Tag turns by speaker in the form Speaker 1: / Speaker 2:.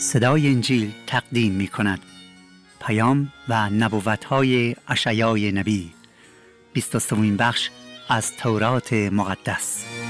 Speaker 1: صدای انجیل تقدیم می کند. پیام و نبوت‌های اشعیا نبی، 23مین بخش از تورات مقدس.